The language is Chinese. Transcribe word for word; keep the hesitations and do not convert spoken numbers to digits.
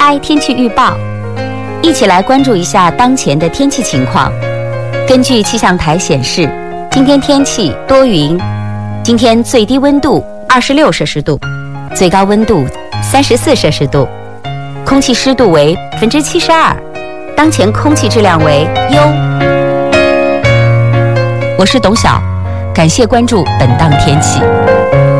开天气预报，一起来关注一下当前的天气情况。根据气象台显示，今天天气多云，今天最低温度二十六摄氏度，最高温度三十四摄氏度，空气湿度为百分之七十二，当前空气质量为优。我是董晓，感谢关注本档天气。